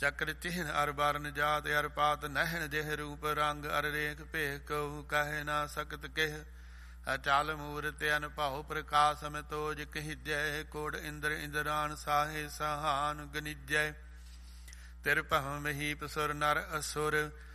ਚੱਕਰ ਚਿਹਨ ਅਰ ਬਰਨ ਜਾਤ ਅਰ ਪਾਤ ਨਹਿਣ ਜਿਹ ਰੂਪ ਰੰਗ ਅਰ ਰੇਖ ਭੇਖ ਕਹੂ ਕਹਿ ਨਾ ਸਕਤ ਕਿਹ ਅਚਲ ਮੂਰਤ ਅਨਭਉ ਪ੍ਰਕਾਸ਼ ਅਮਿਤੋਜ ਕਹਿਜੈ ਕੋੜ ਇੰਦਰ ਇੰਦਰਾਨ ਸਾਹੇ ਸਹਾਨ ਗਨਿਜੈ ਤਿਰ ਭਵ ਮਹੀਪ ਸੁਰ ਨਰ ਅਸੁਰ